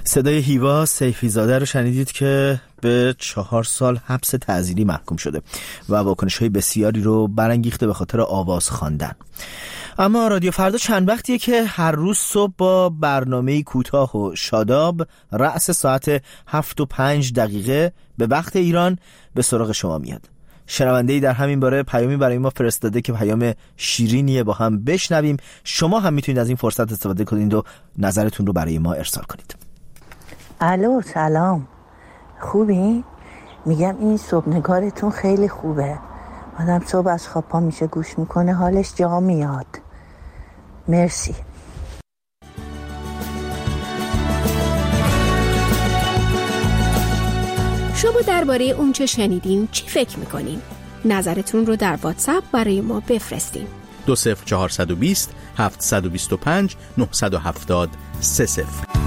صدای هیوا سیفی‌زاده رو شنیدید که به 4 سال حبس تعزیری محکوم شده و واکنش‌های بسیاری رو برانگیخته به خاطر آواز خواندن. اما رادیو فردا چند وقتیه که هر روز صبح با برنامه کوتاه و شاداب رأس ساعت 7:05 به وقت ایران به سراغ شما میاد. شنونده‌ای در همین باره پیامی برای ما فرستاده که پیام شیرینیه، با هم بشنویم. شما هم میتونید از این فرصت استفاده کنید و نظرتون رو برای ما ارسال کنید. الو، سلام، خوبی؟ میگم این صبحنگارتون خیلی خوبه. آدم صبح از خواب پا میشه گوش میکنه حالش جا میاد. مرسی. شما درباره اون چه شنیدین چی فکر میکنین؟ نظرتون رو در واتساپ برای ما بفرستین. 20420 725 970 30.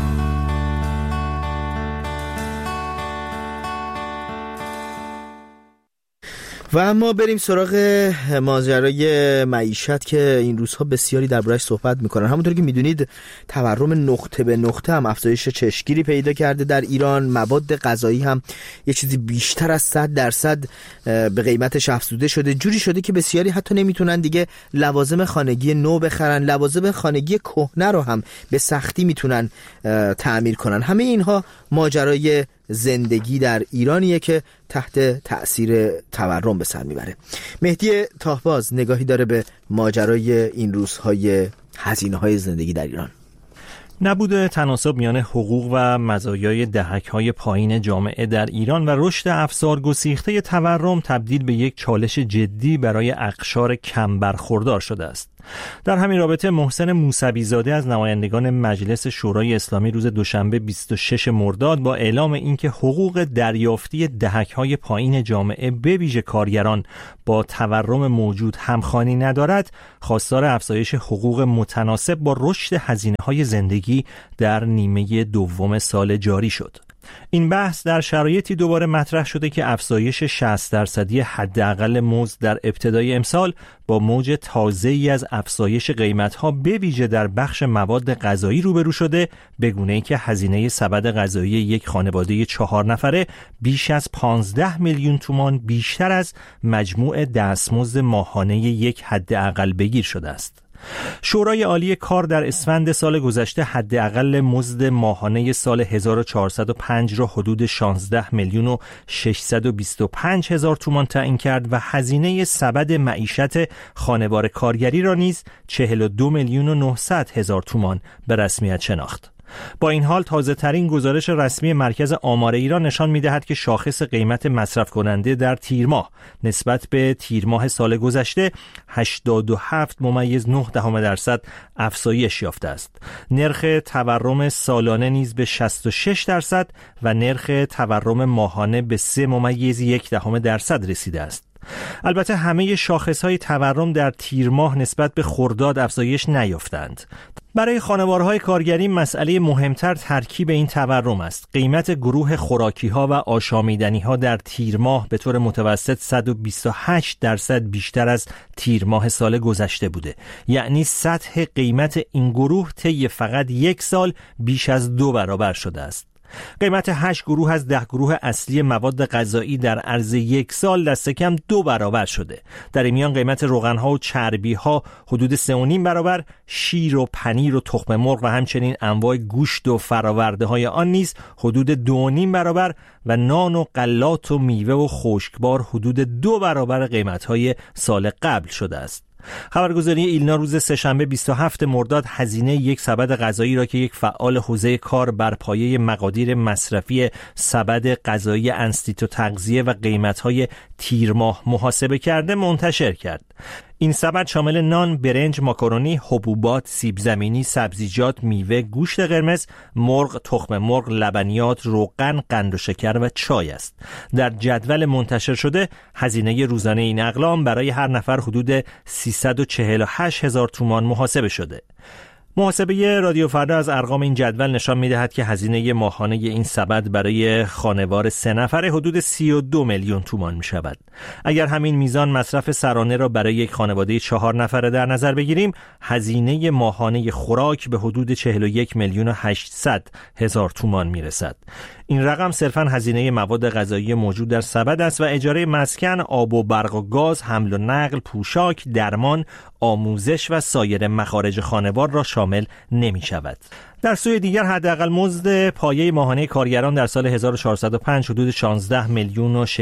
و اما بریم سراغ ماجرای معیشت که این روزها بسیاری درباره‌اش صحبت میکنن. همونطور که میدونید تورم نقطه به نقطه هم افزایش چشمگیری پیدا کرده در ایران. مواد غذایی هم یه چیزی بیشتر از 100% به قیمتش افزوده شده. جوری شده که بسیاری حتی نمیتونن دیگه لوازم خانگی نو بخرن، لوازم خانگی کهنه رو هم به سختی میتونن تعمیر کنن. همه اینها ماجرای زندگی در ایرانیه که تحت تأثیر تورم به سر میبره. مهدی تاهباز نگاهی داره به ماجرای این روزهای هزینه‌های زندگی در ایران. نبوده تناسب میان حقوق و مزایای دهک‌های پایین جامعه در ایران و رشد افزار گسیخته تورم تبدیل به یک چالش جدی برای اقشار کم برخوردار شده است. در همین رابطه محسن موسوی زاده از نمایندگان مجلس شورای اسلامی روز دوشنبه 26 مرداد با اعلام اینکه حقوق دریافتی دهک‌های پایین جامعه به ویژه کارگران با تورم موجود همخوانی ندارد، خواستار افزایش حقوق متناسب با رشد هزینه‌های زندگی در نیمه دوم سال جاری شد. این بحث در شرایطی دوباره مطرح شده که افزایش 60% حداقل مزد در ابتدای امسال با موج تازه‌ای از افزایش قیمت‌ها به ویژه در بخش مواد غذایی روبرو شده، به گونه‌ای که هزینه سبد غذایی یک خانواده 4 نفره بیش از 15 میلیون تومان بیشتر از مجموع دستمزد ماهانه یک حداقل بگیر شده است. شورای عالی کار در اسفند سال گذشته حداقل مزد ماهانه سال 1405 را حدود 16 میلیون و 625 هزار تومان تعیین کرد و هزینه سبد معیشت خانوار کارگری را نیز 42 میلیون و 900 هزار تومان به رسمیت شناخت. با این حال تازه ترین گزارش رسمی مرکز آمار ایران نشان می‌دهد که شاخص قیمت مصرف کننده در تیر ماه نسبت به تیر ماه سال گذشته 87.9% افزایش یافته است. نرخ تورم سالانه نیز به 66% و نرخ تورم ماهانه به 3.1% رسیده است. البته همه شاخص‌های تورم در تیر ماه نسبت به خرداد افزایش نیافتند. برای خانوارهای کارگری مسئله مهمتر ترکیب این تورم است. قیمت گروه خوراکی‌ها و آشامیدنی‌ها در تیر ماه به طور متوسط 128% بیشتر از تیر ماه سال گذشته بوده. یعنی سطح قیمت این گروه طی فقط یک سال بیش از 2 برابر شده است. قیمت 8 گروه از 10 گروه اصلی مواد غذایی در عرض یک سال دست کم 2 برابر شده. در این میان قیمت روغن‌ها و چربی‌ها حدود 3.5 برابر، شیر و پنیر و تخم مرغ و همچنین انواع گوشت و فرآورده‌های آن نیز حدود 2.5 برابر و نان و غلات و میوه و خشکبار حدود 2 برابر قیمت‌های سال قبل شده است. خبرگزاری ایلنا روز سه‌شنبه 27 مرداد هزینه یک سبد غذایی را که یک فعال حوزه کار بر پایه مقادیر مصرفی سبد غذایی انستیتو تغذیه و قیمت‌های تیر ماه محاسبه کرده منتشر کرد. این سبد شامل نان، برنج، ماکارونی، حبوبات، سیب زمینی، سبزیجات، میوه، گوشت قرمز، مرغ، تخم مرغ، لبنیات، روغن، قند و شکر و چای است. در جدول منتشر شده هزینه روزانه این اقلام برای هر نفر حدود 348 هزار تومان محاسبه شده. محاسبه رادیو فردا از ارقام این جدول نشان می‌دهد که هزینه ماهانه این سبد برای خانوار 3 نفره حدود 32 میلیون تومان می‌شود. اگر همین میزان مصرف سرانه را برای یک خانواده 4 نفره در نظر بگیریم، هزینه ماهانه خوراک به حدود 41 میلیون و 800 هزار تومان میرسد. این رقم صرفاً هزینه مواد غذایی موجود در سبد است و اجاره مسکن، آب و برق و گاز، حمل و نقل، پوشاک، درمان، آموزش و سایر مخارج خانوار را شامل نمی شود. در سوی دیگر حداقل مزد پایه ماهانه کارگران در سال 1405 حدود 16 میلیون و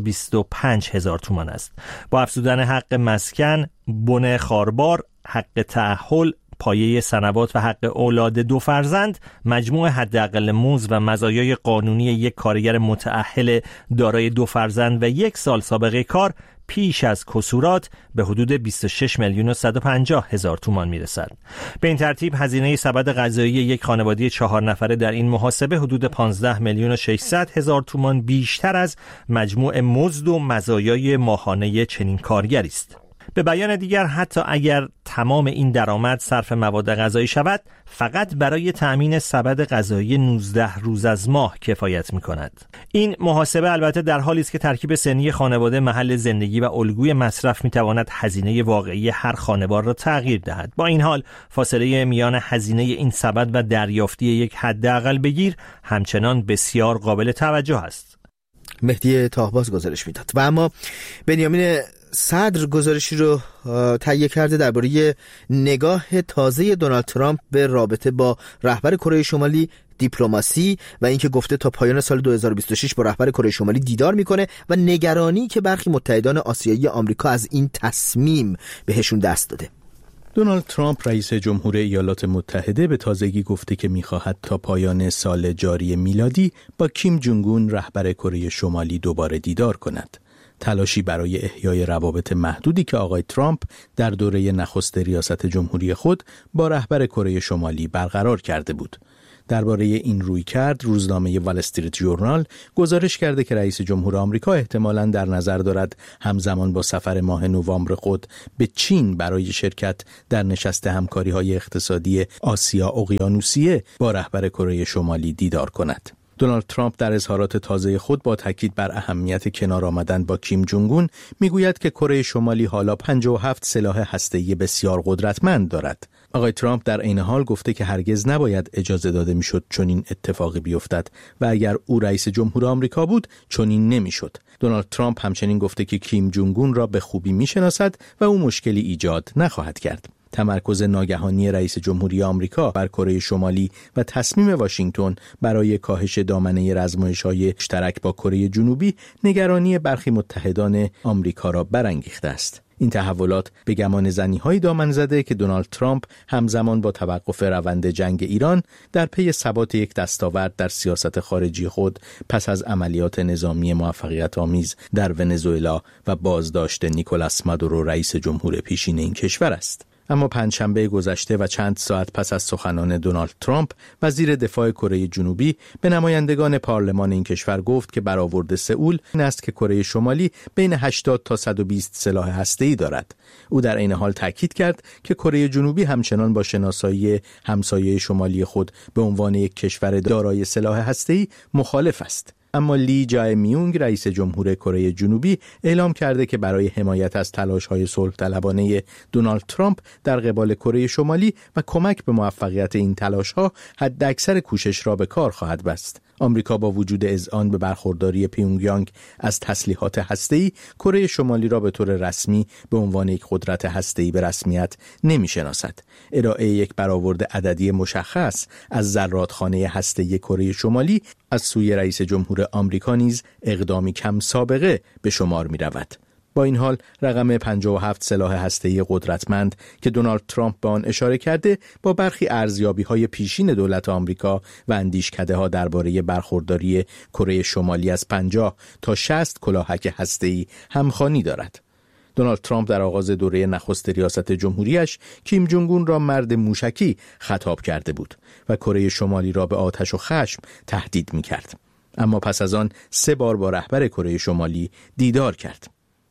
625 هزار تومان است. با افزودن حق مسکن، بن خاربار، حق تأهل، پایه سنوات و حق اولاد 2 فرزند، مجموع حداقل مزد و مزایای قانونی یک کارگر متأهل دارای 2 فرزند و 1 سال سابقه کار پیش از کسورات به حدود 26 میلیون و 150 هزار تومان میرسد. به این ترتیب هزینه سبد غذایی یک خانواده 4 نفره در این محاسبه حدود 15 میلیون و 600 هزار تومان بیشتر از مجموع مزد و مزایای ماهانه چنین کارگری است. به بیان دیگر، حتی اگر تمام این درآمد صرف مواد غذایی شود، فقط برای تأمین سبد غذایی 19 روز از ماه کفایت می‌کند. این محاسبه البته در حالی است که ترکیب سنی خانواده، محل زندگی و الگوی مصرف می‌تواند هزینه واقعی هر خانوار را تغییر دهد. با این حال، فاصله میان هزینه این سبد و دریافتی یک حداقل بگیر همچنان بسیار قابل توجه است. مهدی تاهباز گزارش میداد. و اما بنیامین صدر گزارشی رو تهیه کرده درباره نگاه تازه دونالد ترامپ به رابطه با رهبر کره شمالی، دیپلماسی و اینکه گفته تا پایان سال 2026 با رهبر کره شمالی دیدار میکنه و نگرانی که برخی متحدان آسیایی آمریکا از این تصمیم بهشون دست داده. دونالد ترامپ رئیس جمهور ایالات متحده به تازگی گفته که می‌خواهد تا پایان سال جاری میلادی با کیم جونگ اون رهبر کره شمالی دوباره دیدار کند. تلاشی برای احیای روابط محدودی که آقای ترامپ در دوره نخست ریاست جمهوری خود با رهبر کره شمالی برقرار کرده بود. درباره این رویکرد روزنامه وال استریت ژورنال گزارش کرده که رئیس جمهور آمریکا احتمالاً در نظر دارد همزمان با سفر ماه نوامبر خود به چین برای شرکت در نشست همکاری‌های اقتصادی آسیا اقیانوسیه با رهبر کره شمالی دیدار کند. دونالد ترامپ در اظهارات تازه خود با تاکید بر اهمیت کنار آمدن با کیم جونگ اون میگوید که کره شمالی حالا 57 سلاح هسته‌ای بسیار قدرتمند دارد. آقای ترامپ در عین حال گفته که هرگز نباید اجازه داده میشد چنین اتفاقی بیفتد و اگر او رئیس جمهور آمریکا بود چنین نمیشد. دونالد ترامپ همچنین گفته که کیم جونگ اون را به خوبی میشناسد و او مشکلی ایجاد نخواهد کرد. تمرکز ناگهانی رئیس جمهوری آمریکا بر کره شمالی و تصمیم واشنگتن برای کاهش دامنه رزمایش‌های مشترک با کره جنوبی نگرانی برخی متحدان آمریکا را برانگیخته است. این تحولات به گمان زنی‌های دامن زده که دونالد ترامپ همزمان با توقف روند جنگ ایران در پی ثبات یک دستاورد در سیاست خارجی خود پس از عملیات نظامی موفقیت آمیز در ونزوئلا و بازداشت نیکولاس مادورو رئیس جمهور پیشین این کشور است. اما پنجشنبه گذشته و چند ساعت پس از سخنان دونالد ترامپ، وزیر دفاع کره جنوبی به نمایندگان پارلمان این کشور گفت که برآورد سئول این است که کره شمالی بین 80 تا 120 سلاح هسته‌ای دارد. او در عین حال تاکید کرد که کره جنوبی همچنان با شناسایی همسایه شمالی خود به عنوان یک کشور دارای سلاح هسته‌ای مخالف است. اما لی جای میونگ رئیس جمهور کره جنوبی اعلام کرده که برای حمایت از تلاش‌های صلح طلبانه دونالد ترامپ در قبال کره شمالی و کمک به موفقیت این تلاش‌ها حداکثر کوشش را به کار خواهد بست. آمریکا با وجود اذعان به برخورداری پیونگیانگ از تسلیحات هسته‌ای، کره شمالی را به طور رسمی به عنوان یک قدرت هسته‌ای به رسمیت نمی‌شناسد. ارائه یک برآورد عددی مشخص از ذراتخانه هسته‌ای کره شمالی از سوی رئیس جمهور آمریکا نیز اقدامی کم سابقه به شمار می‌رود. با این حال رقم 57 سلاح هسته‌ای قدرتمند که دونالد ترامپ به آن اشاره کرده با برخی ارزیابی‌های پیشین دولت آمریکا و اندیشکده‌ها درباره برخورداری کره شمالی از 50 تا 60 کلاهک هسته‌ای همخوانی دارد. دونالد ترامپ در آغاز دوره نخست ریاست جمهوریش کیم جونگ اون را مرد موشکی خطاب کرده بود و کره شمالی را به آتش و خشم تهدید می‌کرد. اما پس از آن 3 بار با رهبر کره شمالی دیدار کرد.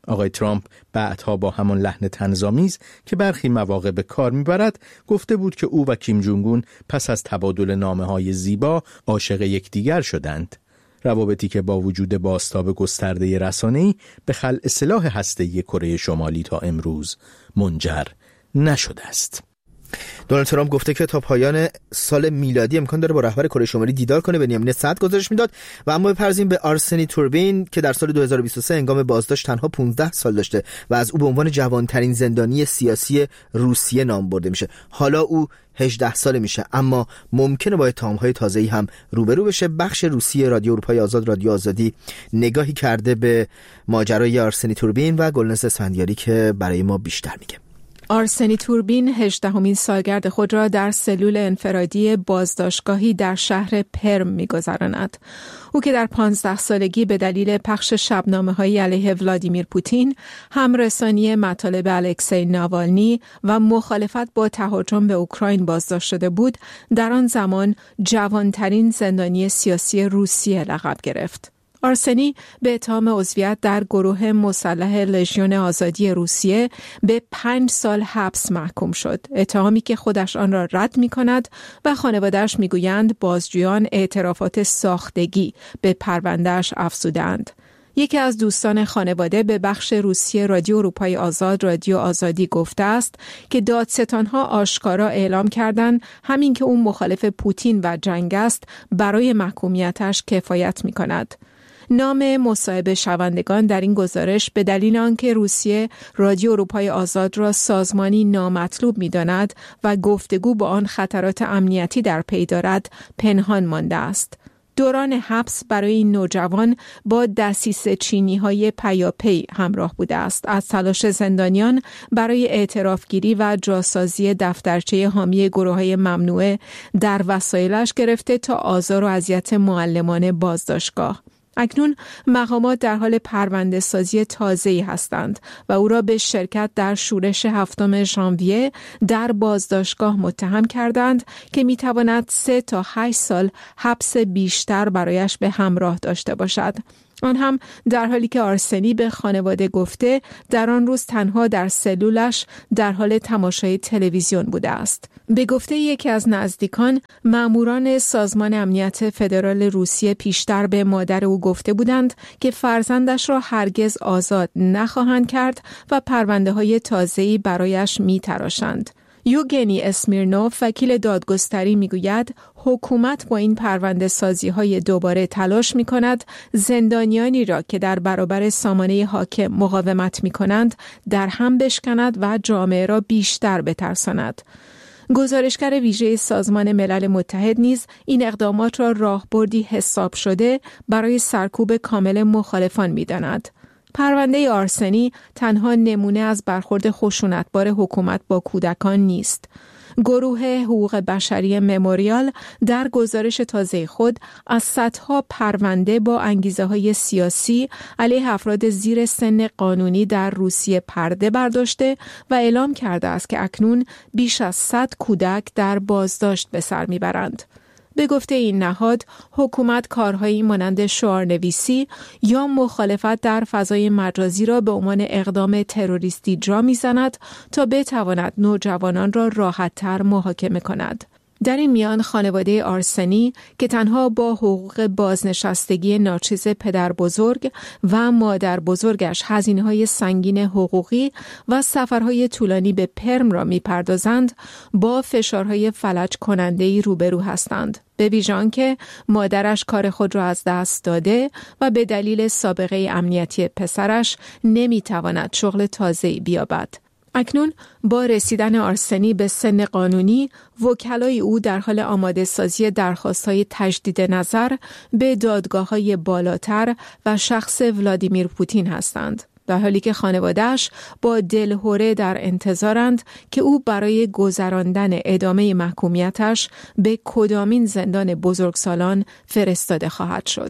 آقای ترامپ بعدها با همان لحن طنزآمیز که برخی مواقع به کار میبرد گفته بود که او و کیم جونگ اون پس از تبادل نامه‌های زیبا عاشق یکدیگر شدند. روابطی که با وجود بازتاب گسترده رسانه‌ای به خلع سلاح هسته‌ای کره شمالی تا امروز منجر نشده است. دونالد ترامپ گفته که تا پایان سال میلادی امکان داره با رهبر کره شمالی دیدار کنه. بنیامین صدر گزارش میداد. و اما بپرسیم به آرسنی توربین که در سال 2023 هنگام بازداشت تنها 15 سال داشته و از او به عنوان جوانترین زندانی سیاسی روسیه نام برده میشه. حالا او 18 ساله میشه، اما ممکنه با اتهام‌های تازه‌ای هم روبرو بشه. بخش روسی رادیو اروپای آزاد، رادیو آزادی، نگاهی کرده به ماجرای آرسنی توربین و گلناز اسفندیاری که برای ما بیشتر میگه. آرسنی توربین 18مین سالگرد خود را در سلول انفرادی بازداشتگاهی در شهر پرم می‌گذراند. او که در 15 سالگی به دلیل پخش شبنامه‌های علیه ولادیمیر پوتین، همرسانی مطالب الکسی ناوالنی و مخالفت با تهاجم به اوکراین بازداشت شده بود، در آن زمان جوانترین زندانی سیاسی روسیه لقب گرفت. آرسنی به اتهام عضویت در گروه مسلح لژیون آزادی روسیه به 5 سال حبس محکوم شد. اتهامی که خودش آن را رد می کند و خانواده‌اش می گویند بازجویان اعترافات ساختگی به پرونده‌اش افزودند. یکی از دوستان خانواده به بخش روسی رادیو اروپای آزاد، رادیو آزادی گفته است که دادستانها آشکارا اعلام کردند همین که او مخالف پوتین و جنگ است برای محکومیتش کفایت می کند. نام مصاحبه شوندگان در این گزارش به دلیل آنکه روسیه رادیو اروپای آزاد را سازمانی نامطلوب می‌داند و گفتگو با آن خطرات امنیتی در پی دارد پنهان مانده است. دوران حبس برای این نوجوان با دسیسه چینی‌های پیاپی همراه بوده است. از تلاش زندانیان برای اعترافگیری و جاسازی دفترچه حامی گروه‌های ممنوعه در وسایلش گرفته تا آزار و اذیت معلمان بازداشتگاه. اکنون مقامات در حال پرونده سازی تازه‌ای هستند و او را به شرکت در شورش 7 ژانویه در بازداشتگاه متهم کردند که میتواند 3 تا 8 سال حبس بیشتر برایش به همراه داشته باشد. آن هم در حالی که آرسنی به خانواده گفته در آن روز تنها در سلولش در حال تماشای تلویزیون بوده است. به گفته یکی از نزدیکان، ماموران سازمان امنیت فدرال روسیه پیشتر به مادر او گفته بودند که فرزندش را هرگز آزاد نخواهند کرد و پرونده‌های تازه‌ای برایش می‌تراشند. یوگنی اسمیرنوف وکیل دادگستری میگوید حکومت با این پرونده سازی های دوباره تلاش می کند زندانیانی را که در برابر سامانه حاکم مقاومت می کنند در هم بشکند و جامعه را بیشتر بترساند. گزارشگر ویژه سازمان ملل متحد نیز این اقدامات را راهبردی حساب شده برای سرکوب کامل مخالفان می داند. پرونده آرسنی تنها نمونه از برخورد خشونتبار حکومت با کودکان نیست. گروه حقوق بشری مموریال در گزارش تازه خود از صدها پرونده با انگیزه‌های سیاسی علیه افراد زیر سن قانونی در روسیه پرده برداشته و اعلام کرده است که اکنون بیش از 100 کودک در بازداشت به سر میبرند. به گفته این نهاد، حکومت کارهایی مانند شعارنویسی یا مخالفت در فضای مجازی را به عنوان اقدام تروریستی جا می‌زند تا بتواند نوجوانان را راحت‌تر محاکمه کند. در این میان خانواده آرسنی که تنها با حقوق بازنشستگی ناچیز پدر بزرگ و مادر بزرگش هزینه‌های سنگین حقوقی و سفرهای طولانی به پرم را می‌پردازند، با فشارهای فلج کننده‌ای روبرو هستند. به ویژه آنکه مادرش کار خود را از دست داده و به دلیل سابقه امنیتی پسرش نمی‌تواند شغل تازه‌ای بیابد. اکنون با رسیدن آرسنی به سن قانونی، وکلای او در حال آماده سازی درخواست‌های تجدید نظر به دادگاه‌های بالاتر و شخص ولادیمیر پوتین هستند، در حالی که خانواده‌اش با دلهره در انتظارند که او برای گذراندن ادامه محکومیتش به کدامین زندان بزرگسالان فرستاده خواهد شد.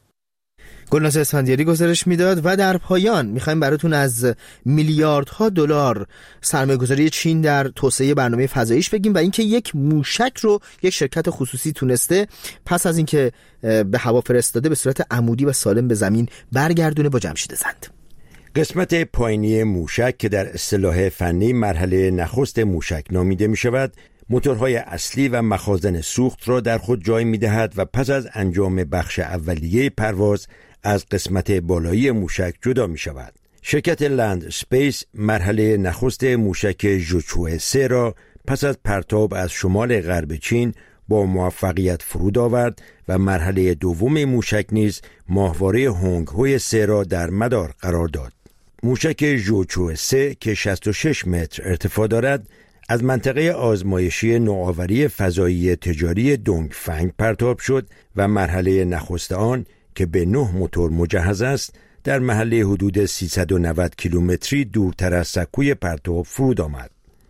گلناز اسفندیاری گزارش میداد. و در پایان میخوایم براتون از میلیاردها دلار سرمایه‌گذاری چین در توسعه برنامه فضاییش بگیم و اینکه یک موشک رو یک شرکت خصوصی تونسته پس از اینکه به هوا فرستاده به صورت عمودی و سالم به زمین برگردونه با جمشید زند. قسمت پایینی موشک که در اصطلاح فنی مرحله نخست موشک نامیده می شود، موتورهای اصلی و مخازن سوخت را در خود جای می دهد و پس از انجام بخش اولیه پرواز از قسمت بالایی موشک جدا می شود. شرکت لند اسپیس مرحله نخست موشک ژوچوه 3 را پس از پرتاب از شمال غرب چین با موفقیت فرود آورد و مرحله دوم موشک نیز ماهواره هونگ هوی 3 را در مدار قرار داد. موشک ژوچوه 3 که 66 متر ارتفاع دارد از منطقه آزمایشی نوآوری فضایی تجاری دونگفنگ پرتاب شد و مرحله نخست آن که به 9 موتور مجهز است در محله حدود 390 کیلومتری دورتر از سکوی پرتاب فرود آمد.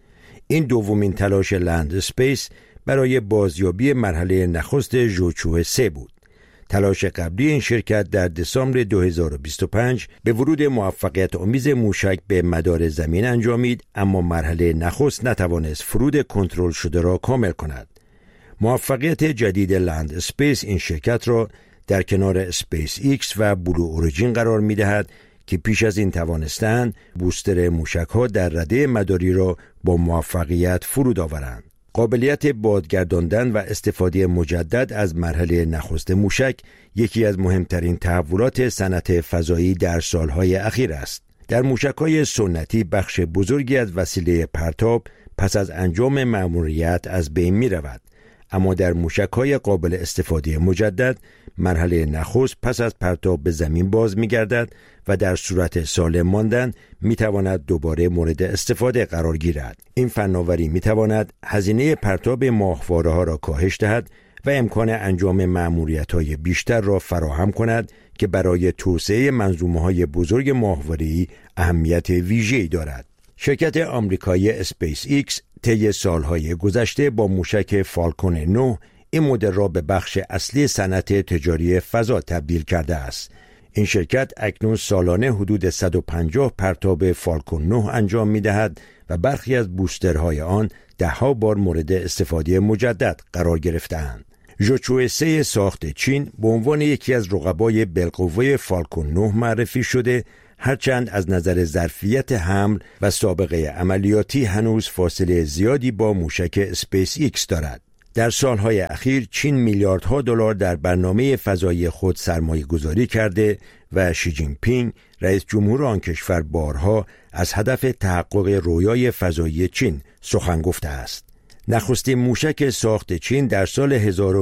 این دومین تلاش لند اسپیس برای بازیابی مرحله نخست ژوچوه 3 بود. تلاش قبلی این شرکت در دسامبر 2025 به ورود موفقیت آمیز موشک به مدار زمین انجامید، اما مرحله نخست نتوانست فرود کنترل شده را کامل کند. موفقیت جدید لند اسپیس این شرکت را در کنار اسپیس ایکس و بلو اوریجین قرار می دهد که پیش از این توانستند بوستر موشک ها در رده مداری را با موفقیت فرود آورند. قابلیت بادگرداندن و استفاده مجدد از مرحله نخست موشک یکی از مهمترین تحولات صنعت فضایی در سالهای اخیر است. در موشک‌های سنتی بخش بزرگی از وسیله پرتاب پس از انجام مأموریت از بین می‌رود، اما در موشک‌های قابل استفاده مجدد مرحله نخست پس از پرتاب به زمین باز می‌گردد و در صورت سالم ماندن می‌تواند دوباره مورد استفاده قرار گیرد. این فناوری می‌تواند هزینه پرتاب ماهواره‌ها را کاهش دهد و امکان انجام مأموریت‌های بیشتر را فراهم کند که برای توسعه منظومه‌های بزرگ ماهواره‌ای اهمیت ویژه‌ای دارد. شرکت آمریکایی اسپیس ایکس طی سالهای گذشته با موشک فالکون 9 این مدل را به بخش اصلی صنعت تجاری فضا تبدیل کرده است. این شرکت اکنون سالانه حدود 150 پرتاب فالکون 9 انجام می‌دهد و برخی از بوسترهای آن ده‌ها بار مورد استفاده مجدد قرار گرفته‌اند. ژوچوه 3 ساخت چین به عنوان یکی از رقبای بالقوه فالکون 9 معرفی شده، هرچند از نظر ظرفیت حمل و سابقه عملیاتی هنوز فاصله زیادی با موشک اسپیس ایکس دارد. در سالهای اخیر چین میلیاردها دلار در برنامه فضایی خود سرمایه گذاری کرده و شی جین پینگ رئیس جمهور آن کشور بارها از هدف تحقق رویای فضایی چین سخن گفته است. نخستین موشک ساخت چین در سال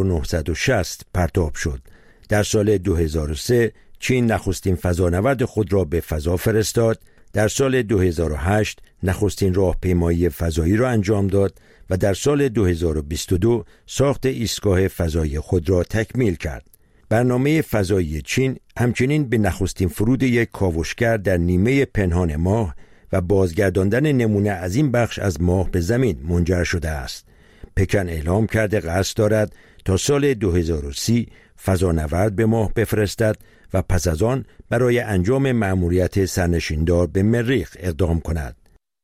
1960 پرتاب شد. در سال 2003 چین نخستین فضانورد خود را به فضا فرستاد. در سال 2008 نخستین راهپیمایی فضایی را انجام داد و در سال 2022 ساخت ایستگاه فضایی خود را تکمیل کرد. برنامه فضایی چین همچنین به نخستین فرود یک کاوشگر در نیمه پنهان ماه و بازگرداندن نمونه از این بخش از ماه به زمین منجر شده است. پکن اعلام کرده قصد دارد تا سال 2030 فضانورد به ماه بفرستد و پس از آن برای انجام مأموریت سرنشیندار به مریخ اقدام کند.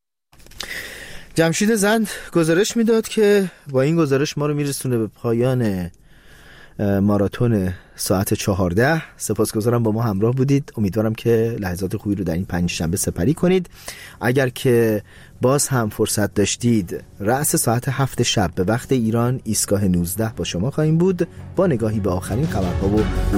جمشید زند گزارش میداد که با این گزارش ما رو میرسونه به پایان ماراتون ساعت 14. سپاسگزارم با ما همراه بودید. امیدوارم که لحظات خوبی رو در این پنجشنبه سپری کنید. اگر که باز هم فرصت داشتید رأس ساعت 7 شب به وقت ایران ایستگاه 19 با شما خواهیم بود با نگاهی به آخرین خبرها و